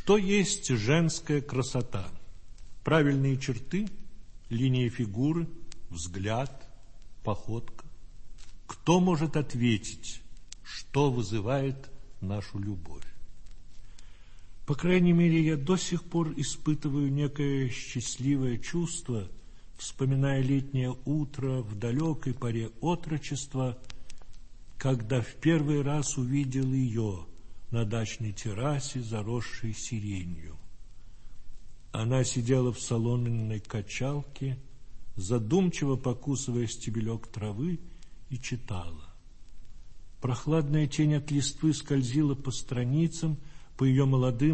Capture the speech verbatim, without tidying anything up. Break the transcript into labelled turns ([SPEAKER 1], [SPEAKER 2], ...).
[SPEAKER 1] Что есть женская красота? Правильные черты, линия фигуры, взгляд, походка. Кто может ответить, что вызывает нашу любовь? По крайней мере, я до сих пор испытываю некое счастливое чувство, вспоминая летнее утро в далекой поре отрочества, когда в первый раз увидел ее на дачной террасе, заросшей сиренью. Она сидела в соломенной качалке, задумчиво покусывая стебелек травы, и читала. Прохладная тень от листвы скользила по страницам, по ее молодым